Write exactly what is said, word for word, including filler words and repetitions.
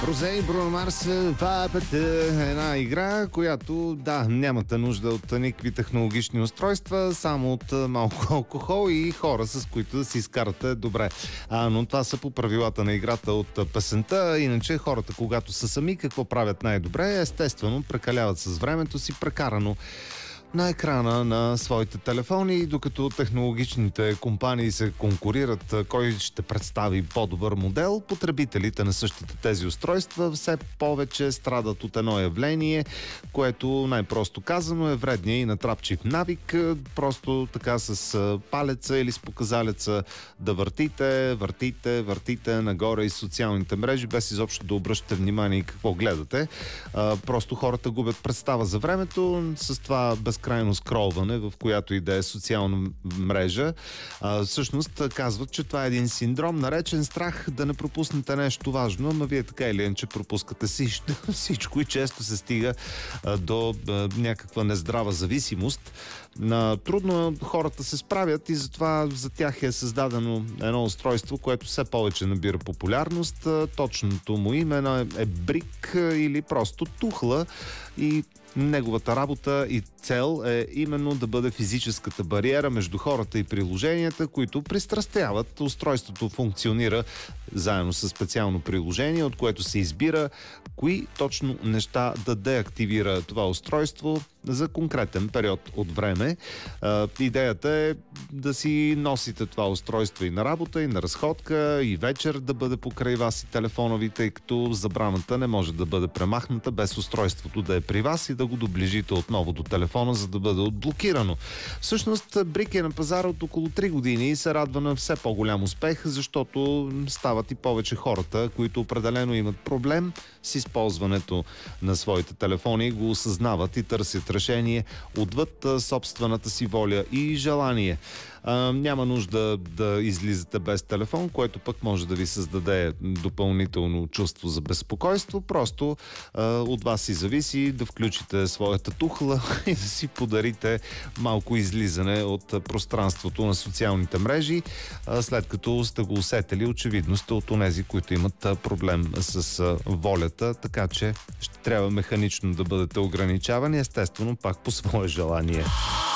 Розе и Бруно Марс, това е една игра, която, да, нямате нужда от никакви технологични устройства, само от малко алкохол и хора, с които да си изкарате добре. А, но това са по правилата на играта от песента. Иначе хората, когато са сами, какво правят най-добре? Естествено, прекаляват с времето си, прекарано на екрана на своите телефони, докато технологичните компании се конкурират кой ще представи по-добър модел, потребителите на същите тези устройства все повече страдат от едно явление, което най-просто казано е вредния и натрапчив навик, просто така с палеца или с показалеца да въртите, въртите, въртите нагоре и социалните мрежи, без изобщо да обръщате внимание какво гледате. Просто хората губят представа за времето с това без крайно скролване, в която и да е социална мрежа. А, всъщност казват, че това е един синдром, наречен страх да не пропуснете нещо важно, ама вие така или иначе пропускате всичко, всичко и често се стига а, до а, някаква нездрава зависимост. А, трудно хората се справят и затова за тях е създадено едно устройство, което все повече набира популярност. А, точното му име е Брик или просто Тухла и неговата работа и цел е именно да бъде физическата бариера между хората и приложенията, които пристрастяват. Устройството функционира заедно с специално приложение, от което се избира кои точно неща да деактивира това устройство за конкретен период от време. А, идеята е да си носите това устройство и на работа, и на разходка, и вечер да бъде покрай вас и телефона ви, тъй като забраната не може да бъде премахната без устройството да е при вас и да го доближите отново до телефона, за да бъде отблокирано. Всъщност, Брик е на пазара от около три години и се радва на все по-голям успех, защото стават и повече хората, които определено имат проблем с използването на своите телефони, го осъзнават и търсят решение отвъд собствената си воля и желание. А, няма нужда да излизате без телефон, което пък може да ви създаде допълнително чувство за безпокойство. Просто а, от вас си зависи да включите своята тухла и да си подарите малко излизане от пространството на социалните мрежи. А, след като сте го усетили, очевидно сте от онези, които имат проблем с а, волята, така че ще трябва механично да бъдете ограничавани, естествено пак по свое желание.